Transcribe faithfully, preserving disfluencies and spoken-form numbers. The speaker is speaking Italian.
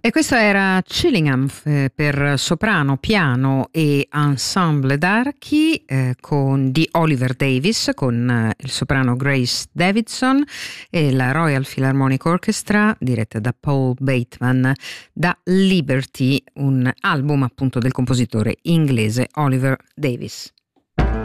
E questo era Chillingham eh, per soprano, piano e ensemble d'archi eh, con, di Oliver Davis con eh, il soprano Grace Davidson e la Royal Philharmonic Orchestra diretta da Paul Bateman, da Liberty, un album appunto del compositore inglese Oliver Davis.